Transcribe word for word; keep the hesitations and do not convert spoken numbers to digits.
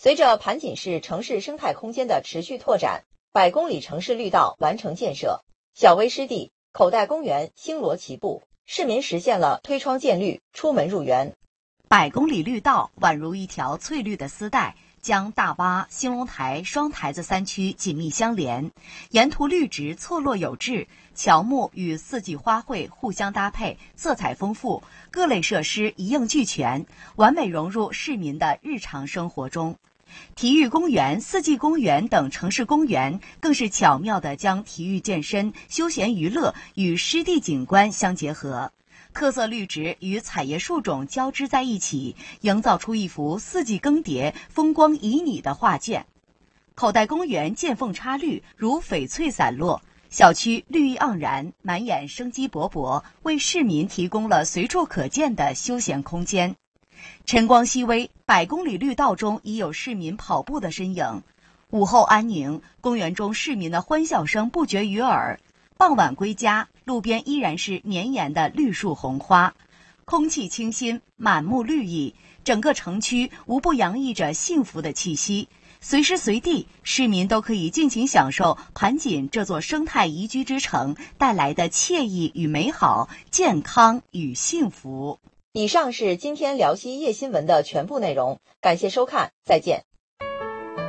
随着盘锦市城市生态空间的持续拓展，百公里城市绿道完成建设，小微湿地、口袋公园星罗棋布，市民实现了推窗见绿、出门入园。 百公里绿道宛如一条翠绿的丝带，将大洼、兴隆台、双台子三区紧密相连，沿途绿植错落有致，乔木与四季花卉互相搭配，色彩丰富，各类设施一应俱全，完美融入市民的日常生活中。体育公园、四季公园等城市公园更是巧妙地将体育健身、休闲娱乐与湿地景观相结合，特色绿植与彩叶树种交织在一起，营造出一幅四季更迭、风光旖旎的画卷。口袋公园见缝插绿，如翡翠散落，小区绿意盎然，满眼生机勃勃，为市民提供了随处可见的休闲空间。晨光熹微，百公里绿道中已有市民跑步的身影。午后安宁，公园中市民的欢笑声不绝于耳。傍晚归家，路边依然是绵延的绿树红花，空气清新，满目绿意，整个城区无不洋溢着幸福的气息。随时随地，市民都可以尽情享受盘锦这座生态宜居之城带来的惬意与美好、健康与幸福。 以上是今天辽西夜新闻的全部内容，感谢收看，再见。